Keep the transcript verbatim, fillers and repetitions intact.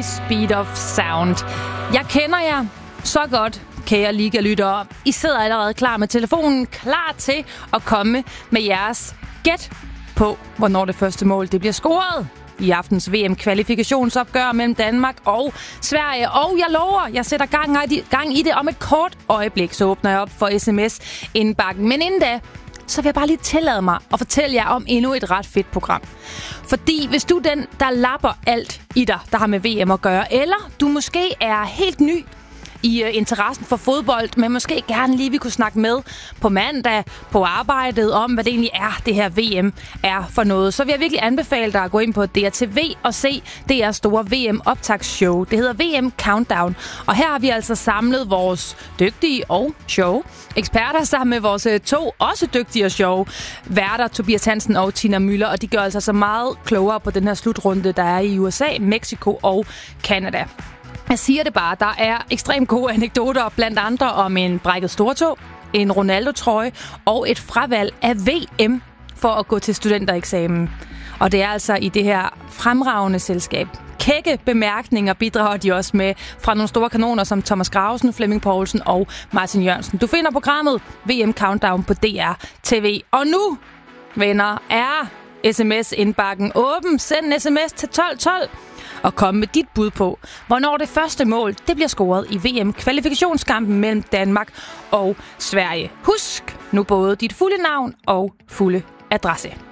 High Speed of Sound. Jeg kender jer så godt, kære ligalyttere. I sidder allerede klar med telefonen, klar til at komme med jeres gæt på, hvornår det første mål det bliver scoret i aftens V M-kvalifikationsopgør mellem Danmark og Sverige. Og jeg lover, jeg sætter gang i, gang i det om et kort øjeblik, så åbner jeg op for sms-indbakken. Men inden da, så vil jeg bare lige tillade mig at fortælle jer om endnu et ret fedt program. Fordi hvis du er den, der lapper alt i dig, der har med V M at gøre, eller du måske er helt ny i uh, interessen for fodbold, men måske gerne lige vi kunne snakke med på mandag på arbejdet om, hvad det egentlig er, det her V M er for noget. Så vil jeg virkelig anbefale dig at gå ind på D R T V og se D R's store V M-optagsshow. Det hedder V M Countdown. Og her har vi altså samlet vores dygtige og sjove eksperter sammen med vores to også dygtige og sjove værter, Tobias Hansen og Tina Müller. Og de gør altså så meget klogere på den her slutrunde, der er i U S A, Mexico og Canada. Jeg siger det bare, der er ekstremt gode anekdoter, blandt andre om en brækket stortå, en Ronaldo-trøje og et fravalg af V M for at gå til studentereksamen. Og det er altså i det her fremragende selskab. Kække bemærkninger bidrager de også med fra nogle store kanoner som Thomas Gravesen, Flemming Poulsen og Martin Jørgensen. Du finder programmet V M Countdown på D R T V. Og nu, venner, er sms-indbakken åben. Send en sms til tolv tolv. Og komme med dit bud på, hvornår det første mål det bliver scoret i V M-kvalifikationskampen mellem Danmark og Sverige. Husk nu både dit fulde navn og fulde adresse.